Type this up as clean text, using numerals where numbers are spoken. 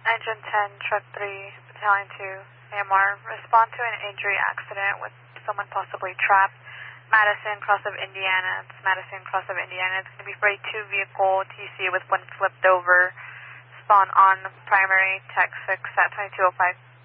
Engine 10, Truck 3, Battalion 2, AMR. Respond to an injury accident with someone possibly trapped. Madison, cross of Indiana. It's Madison, cross of Indiana. It's going to be 42 vehicle TC with one flipped over. Spawn on primary, tech 6 at 2205.